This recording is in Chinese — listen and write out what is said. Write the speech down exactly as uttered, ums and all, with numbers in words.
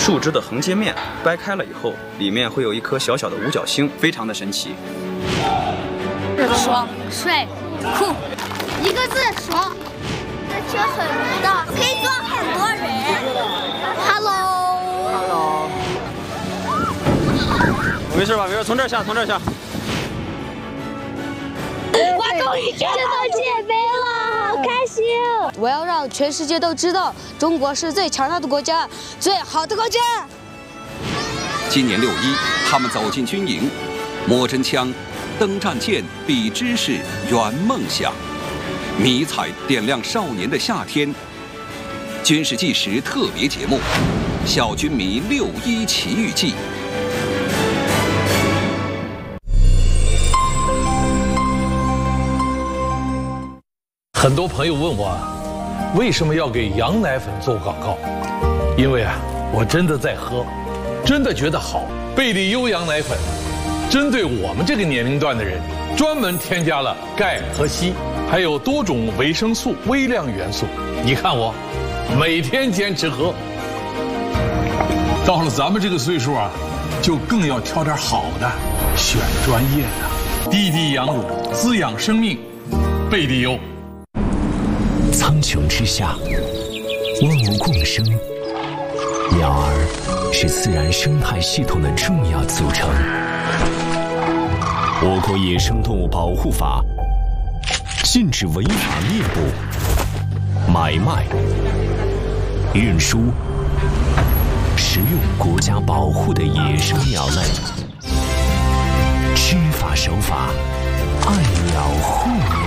树枝的横截面掰开了以后，里面会有一颗小小的五角星，非常的神奇。 爽、帅、酷，一个字爽。这车很大，可以坐很多人。Hello。Hello。 没事吧？没事，从这儿下，从这儿下。 我终于见到姐妹了，好开心！ 我要让全世界都知道，中国是最强大的国家，最好的国家。 今年六一，他们走进军营，摸真枪，登战舰，比知识，圆梦想，迷彩点亮少年的夏天。军事纪实特别节目《小军迷六一奇遇记》。 很多朋友问我，为什么要给羊奶粉做广告？因为啊，我真的在喝，真的觉得好。贝利优羊奶粉，针对我们这个年龄段的人，专门添加了钙和硒，还有多种维生素、微量元素。你看我，每天坚持喝。 到了咱们这个岁数啊，就更要挑点好的，选专业的。滴滴羊乳，滋养生命，贝利优。 苍穹之下，万物共生，鸟儿是自然生态系统的重要组成。我国野生动物保护法禁止违法猎捕、买卖、运输、食用国家保护的野生鸟类。知法守法，爱鸟护鸟。